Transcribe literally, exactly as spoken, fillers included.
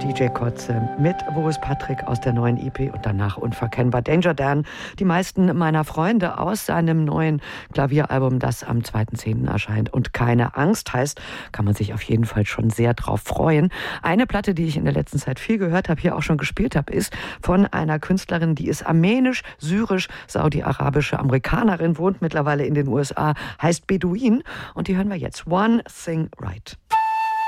D J Kotze mit Boris Patrick aus der neuen E P und danach Unverkennbar Danger Dan. Die meisten meiner Freunde aus seinem neuen Klavieralbum, das am zweiten zehnten erscheint. Und keine Angst heißt, kann man sich auf jeden Fall schon sehr drauf freuen. Eine Platte, die ich in der letzten Zeit viel gehört habe, hier auch schon gespielt habe, ist von einer Künstlerin, die ist armenisch, syrisch, saudi-arabische Amerikanerin, wohnt mittlerweile in den U S A, heißt Beduin. Und die hören wir jetzt. One Thing Right.